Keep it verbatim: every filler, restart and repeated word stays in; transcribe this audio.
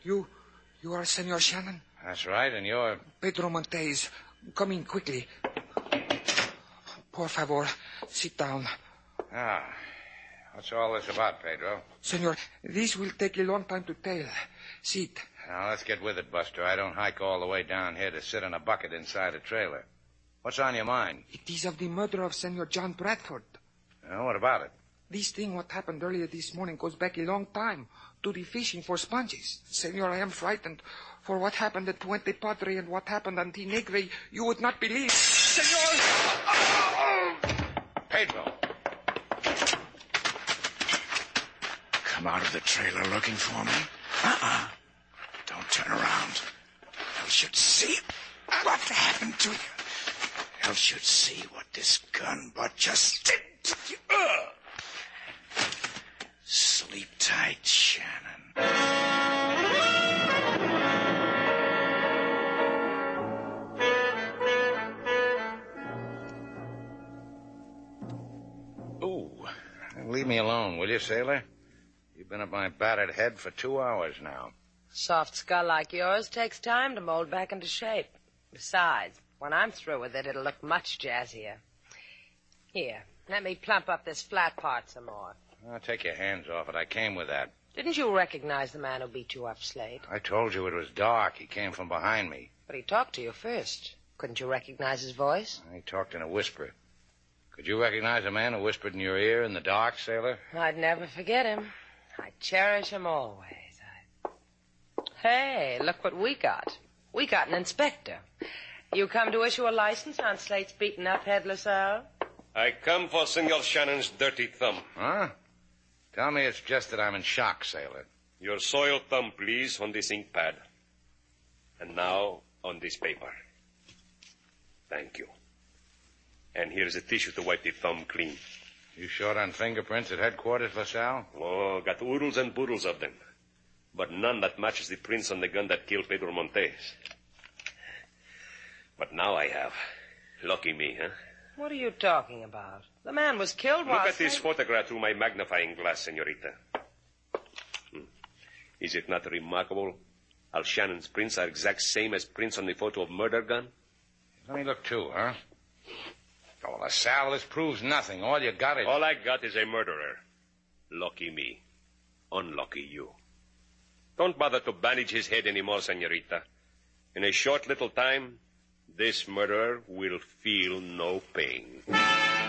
You, you are Senor Shannon? That's right, and you're... Pedro Montes. Come in quickly. Por favor, sit down. Ah, what's all this about, Pedro? Senor, this will take a long time to tell. Sit. Now, let's get with it, Buster. I don't hike all the way down here to sit in a bucket inside a trailer. What's on your mind? It is of the murder of Senor John Bradford. Oh, what about it? This thing, what happened earlier this morning, goes back a long time to the fishing for sponges. Senor, I am frightened. For what happened at Puente Padre and what happened on Tinegre, you would not believe. Senor! Pedro! Come out of the trailer looking for me? Uh-uh. Don't turn around. Else should see what happened to you. Else should see what this gun butt just did to you. Uh. Sleep tight, Shannon. Ooh. Leave me alone, will you, sailor? You've been at my battered head for two hours now. Soft skull like yours takes time to mold back into shape. Besides, when I'm through with it, it'll look much jazzier. Here, let me plump up this flat part some more. Oh, take your hands off it. I came with that. Didn't you recognize the man who beat you up, Slade? I told you it was dark. He came from behind me. But he talked to you first. Couldn't you recognize his voice? He talked in a whisper. Could you recognize a man who whispered in your ear in the dark, sailor? I'd never forget him. I cherish him always. I... Hey, look what we got. We got an inspector. You come to issue a license on Slate's beaten up headless Earl? I come for Senor Shannon's dirty thumb. Huh? Tell me it's just that I'm in shock, sailor. Your soiled thumb, please, on this ink pad. And now on this paper. Thank you. And here's a tissue to wipe the thumb clean. You short on fingerprints at headquarters, LaSalle? Oh, got oodles and boodles of them. But none that matches the prints on the gun that killed Pedro Montes. But now I have. Lucky me, huh? What are you talking about? The man was killed while... Look at this photograph through my magnifying glass, senorita. Hmm. Is it not remarkable? Al Shannon's prints are exact same as prints on the photo of murder gun. Let me look too, huh? Oh, LaSalle, this proves nothing. All you got is... All I got is a murderer. Lucky me. Unlucky you. Don't bother to bandage his head anymore, senorita. In a short little time, this murderer will feel no pain.